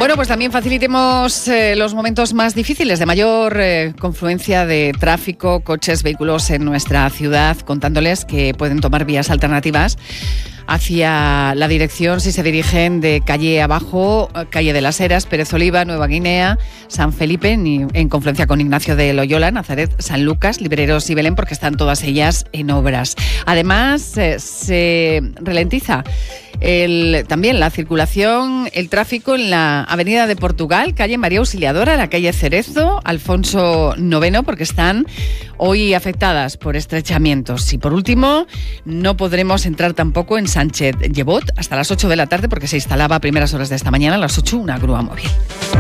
Bueno, pues también facilitemos los momentos más difíciles, de mayor confluencia de tráfico, coches, vehículos en nuestra ciudad, contándoles que pueden tomar vías alternativas hacia la dirección si se dirigen de calle abajo, calle de las Heras, Pérez Oliva, Nueva Guinea, San Felipe, en confluencia con Ignacio de Loyola, Nazaret, San Lucas, Libreros y Belén, porque están todas ellas en obras. Además, se ralentiza también la circulación, el tráfico en la Avenida de Portugal, calle María Auxiliadora, la calle Cerezo, Alfonso IX, porque están hoy afectadas por estrechamientos. Y por último, no podremos entrar tampoco en Sánchez Llevot hasta las 8 de la tarde porque se instalaba a primeras horas de esta mañana, a las 8, una grúa móvil.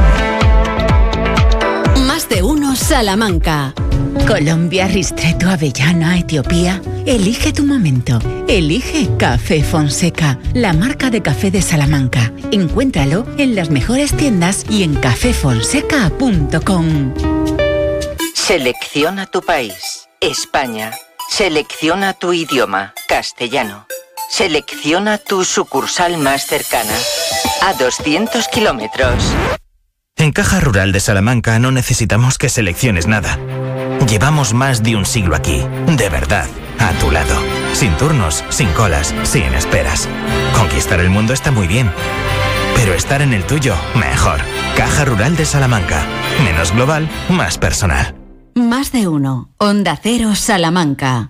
Más de uno Salamanca. Colombia, Ristretto, Avellana, Etiopía. Elige tu momento. Elige Café Fonseca, la marca de café de Salamanca. Encuéntralo en las mejores tiendas y en cafefonseca.com. Selecciona tu país, España. Selecciona tu idioma, castellano. Selecciona tu sucursal más cercana, a 200 kilómetros. En Caja Rural de Salamanca no necesitamos que selecciones nada. Llevamos más de un siglo aquí, de verdad, a tu lado. Sin turnos, sin colas, sin esperas. Conquistar el mundo está muy bien, pero estar en el tuyo, mejor. Caja Rural de Salamanca. Menos global, más personal. Más de uno. Onda Cero Salamanca.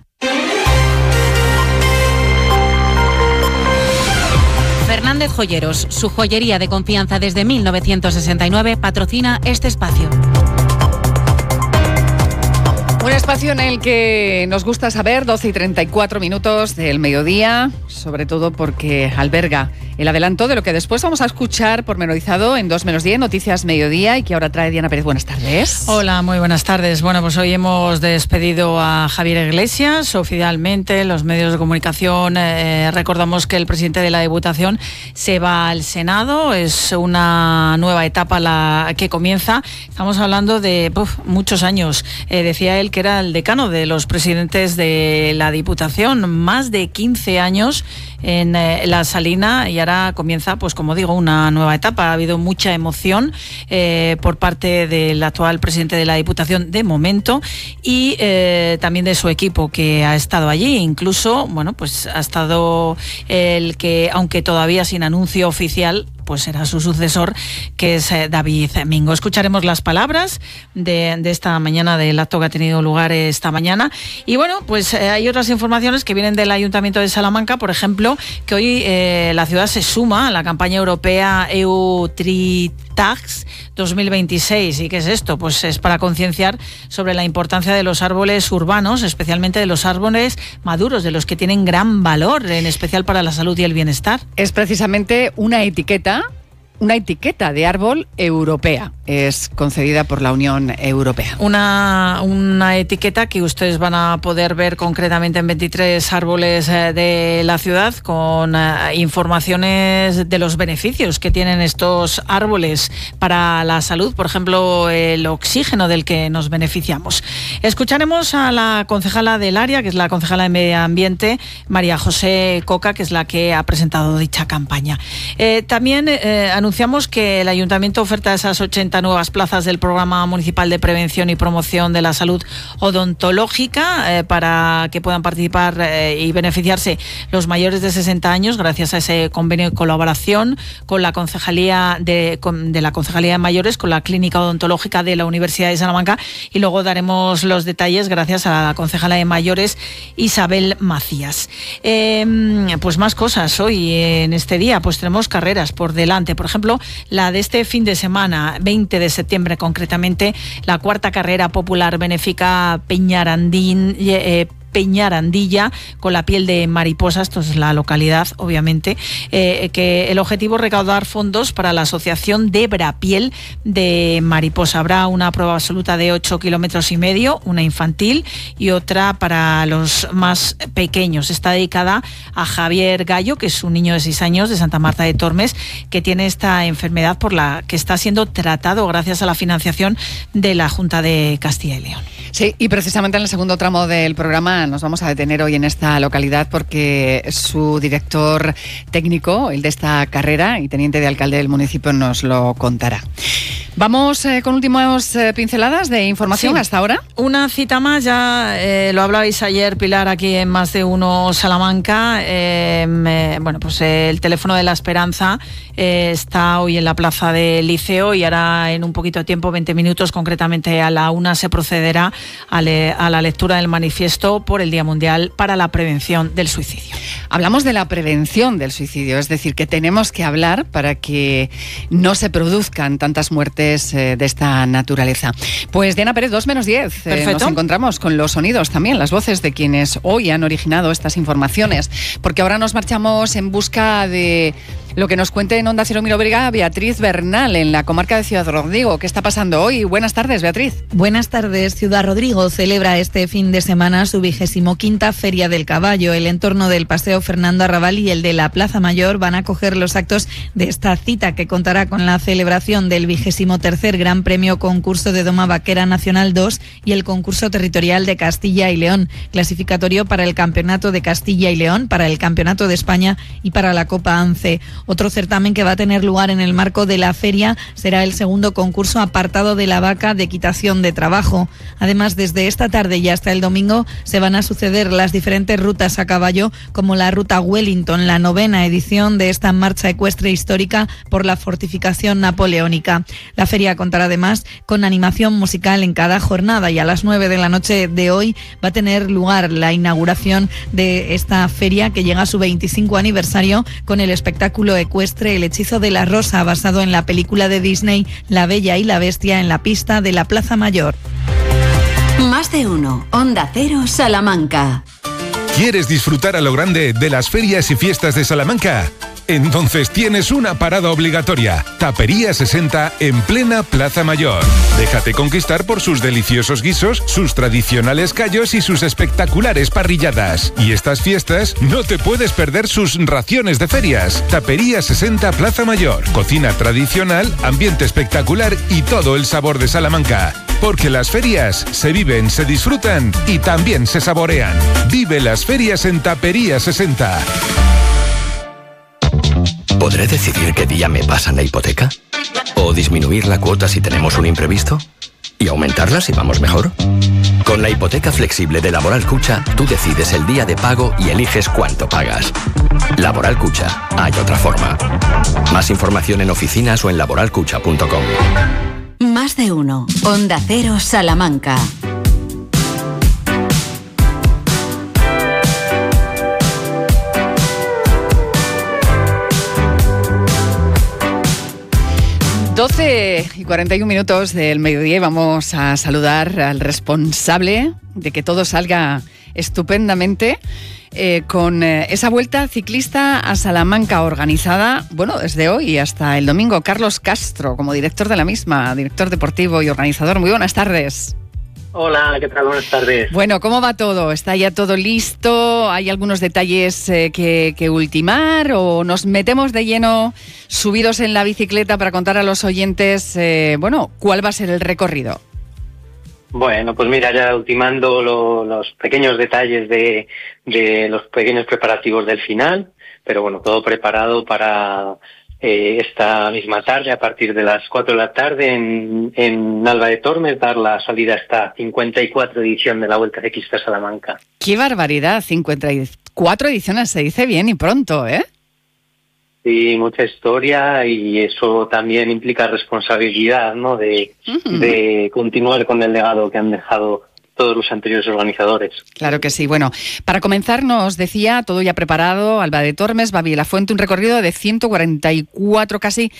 Fernández Joyeros, su joyería de confianza desde 1969, patrocina este espacio. Un espacio en el que nos gusta saber, 12:34 del mediodía, sobre todo porque alberga el adelanto de lo que después vamos a escuchar pormenorizado en 2-10, Noticias Mediodía, y que ahora trae Diana Pérez. Buenas tardes. Hola, muy buenas tardes. Bueno, pues hoy hemos despedido a Javier Iglesias oficialmente. Los medios de comunicación recordamos que el presidente de la Diputación se va al Senado. Es una nueva etapa la que comienza. Estamos hablando de muchos años. Decía él que era el decano de los presidentes de la Diputación, más de 15 años en La Salina, y ahora comienza, pues como digo, una nueva etapa. Ha habido mucha emoción por parte del actual presidente de la Diputación de momento y también de su equipo que ha estado allí. Incluso, bueno, pues ha estado el que, aunque todavía sin anuncio oficial, pues será su sucesor, que es David Mingo. Escucharemos las palabras de esta mañana, del acto que ha tenido lugar esta mañana. Y bueno, pues hay otras informaciones que vienen del Ayuntamiento de Salamanca, por ejemplo, que hoy la ciudad se suma a la campaña europea EU Tree Tags 2026. ¿Y qué es esto? Pues es para concienciar sobre la importancia de los árboles urbanos, especialmente de los árboles maduros, de los que tienen gran valor, en especial para la salud y el bienestar. Es precisamente una etiqueta de árbol europea. Es concedida por la Unión Europea. Una etiqueta que ustedes van a poder ver concretamente en 23 árboles de la ciudad, con informaciones de los beneficios que tienen estos árboles para la salud, por ejemplo, el oxígeno del que nos beneficiamos. Escucharemos a la concejala del área, que es la concejala de Medio Ambiente, María José Coca, que es la que ha presentado dicha campaña. También anunciamos que el Ayuntamiento oferta esas 80 nuevas plazas del Programa Municipal de Prevención y Promoción de la Salud Odontológica para que puedan participar y beneficiarse los mayores de 60 años gracias a ese convenio de colaboración con la Concejalía de la Concejalía de Mayores, con la Clínica Odontológica de la Universidad de Salamanca, y luego daremos los detalles gracias a la concejala de Mayores, Isabel Macías. Pues más cosas hoy en este día, pues tenemos carreras por delante. Por ejemplo, la de este fin de semana, 20 de septiembre concretamente, la cuarta carrera popular benéfica Peñarandilla, con la piel de mariposa. Esto es la localidad, obviamente, que el objetivo es recaudar fondos para la asociación Debra Piel de Mariposa. Habrá una prueba absoluta de 8,5 kilómetros, una infantil y otra para los más pequeños. Está dedicada a Javier Gallo, que es un niño de 6 años de Santa Marta de Tormes, que tiene esta enfermedad por la que está siendo tratado gracias a la financiación de la Junta de Castilla y León. Sí, y precisamente en el segundo tramo del programa Nos vamos a detener hoy en esta localidad porque su director técnico, el de esta carrera y teniente de alcalde del municipio, nos lo contará. Vamos con últimas pinceladas de información hasta ahora. Una cita más, ya lo hablabais ayer, Pilar, aquí en Más de Uno Salamanca. Pues el teléfono de la Esperanza está hoy en la plaza del Liceo y ahora en un poquito de tiempo, 20 minutos, concretamente a la 1, se procederá a la lectura del manifiesto por el Día Mundial para la Prevención del Suicidio. Hablamos de la prevención del suicidio, es decir, que tenemos que hablar para que no se produzcan tantas muertes de esta naturaleza. Pues Diana Pérez, 2:10. Nos encontramos con los sonidos también, las voces de quienes hoy han originado estas informaciones, porque ahora nos marchamos en busca de lo que nos cuente en Onda Cero Milobriga Beatriz Bernal, en la comarca de Ciudad Rodrigo. ¿Qué está pasando hoy? Buenas tardes, Beatriz. Buenas tardes. Ciudad Rodrigo celebra este fin de semana su 25ª Feria del Caballo. El entorno del Paseo Fernando Arrabal y el de la Plaza Mayor van a acoger los actos de esta cita, que contará con la celebración del 23º Gran Premio Concurso de Doma Vaquera Nacional 2 y el concurso territorial de Castilla y León, clasificatorio para el Campeonato de Castilla y León, para el Campeonato de España y para la Copa ANCE. Otro certamen que va a tener lugar en el marco de la feria será el segundo concurso apartado de la vaca de equitación de trabajo. Además, desde esta tarde y hasta el domingo se van a suceder las diferentes rutas a caballo, como la Ruta Wellington, la 9ª edición de esta marcha ecuestre histórica por la fortificación napoleónica. La feria contará además con animación musical en cada jornada y a las 9 de la noche de hoy va a tener lugar la inauguración de esta feria, que llega a su 25 aniversario con el espectáculo ecuestre El Hechizo de la Rosa, basado en la película de Disney La Bella y la Bestia, en la pista de la Plaza Mayor. Más de Uno, Onda Cero, Salamanca. ¿Quieres disfrutar a lo grande de las ferias y fiestas de Salamanca? Entonces tienes una parada obligatoria. Tapería 60 en plena Plaza Mayor. Déjate conquistar por sus deliciosos guisos, sus tradicionales callos y sus espectaculares parrilladas. Y estas fiestas no te puedes perder sus raciones de ferias. Tapería 60 Plaza Mayor. Cocina tradicional, ambiente espectacular y todo el sabor de Salamanca. Porque las ferias se viven, se disfrutan y también se saborean. Vive las ferias en Tapería 60. ¿Podré decidir qué día me pasan la hipoteca? ¿O disminuir la cuota si tenemos un imprevisto? ¿Y aumentarla si vamos mejor? Con la hipoteca flexible de Laboral Cucha, tú decides el día de pago y eliges cuánto pagas. Laboral Cucha, hay otra forma. Más información en oficinas o en laboralcucha.com. Más de Uno, Onda Cero, Salamanca. Y 41 minutos del mediodía y vamos a saludar al responsable de que todo salga estupendamente con esa vuelta ciclista a Salamanca organizada, desde hoy hasta el domingo. Carlos Castro, como director de la misma, director deportivo y organizador. Muy buenas tardes. Hola, ¿qué tal? Buenas tardes. Bueno, ¿cómo va todo? ¿Está ya todo listo? ¿Hay algunos detalles que ultimar? ¿O nos metemos de lleno subidos en la bicicleta para contar a los oyentes, cuál va a ser el recorrido? Bueno, pues mira, ya ultimando los pequeños detalles de los pequeños preparativos del final, pero bueno, todo preparado para esta misma tarde, a partir de las 4 de la tarde, en Alba de Tormes, dar la salida a esta 54 edición de la Vuelta Ciclista Salamanca. ¡Qué barbaridad! 54 ediciones, se dice bien y pronto, ¿eh? Sí, mucha historia, y eso también implica responsabilidad, ¿no? De continuar con el legado que han dejado todos los anteriores organizadores. Claro que sí. Bueno, para comenzar, nos decía, todo ya preparado, Alba de Tormes, Bavi de la Fuente, un recorrido de 144, casi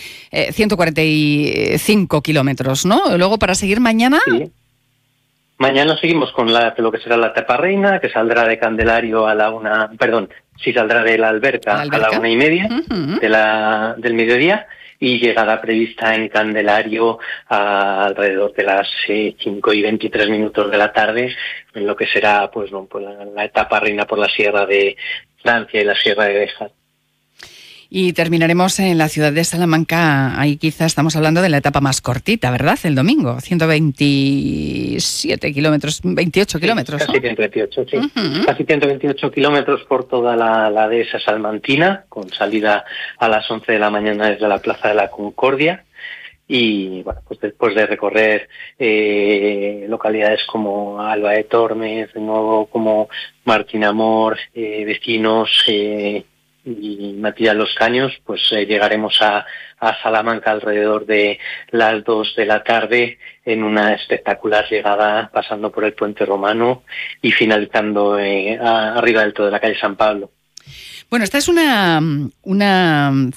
145 kilómetros, ¿no? Luego, para seguir mañana... Sí. Mañana seguimos con lo que será la etapa reina, que saldrá de Candelario a la 1... Perdón, sí, saldrá de la Alberca a la 1:30 del mediodía, y llegada prevista en Candelario alrededor de las 5:23 de la tarde, en lo que será la etapa reina por la Sierra de Francia y la Sierra de Béjar. Y terminaremos en la ciudad de Salamanca. Ahí quizá estamos hablando de la etapa más cortita, ¿verdad? El domingo, 127 kilómetros, 28 kilómetros, casi 128, sí. Casi 128 kilómetros por toda la dehesa salmantina, con salida a las 11 de la mañana desde la Plaza de la Concordia. Y bueno, pues después de recorrer localidades como Alba de Tormes, de nuevo como Martín Amor, Vecinos y Matías Los Caños, pues llegaremos a Salamanca alrededor de las 2 de la tarde en una espectacular llegada pasando por el Puente Romano y finalizando arriba del todo de la calle San Pablo. Bueno, esta es una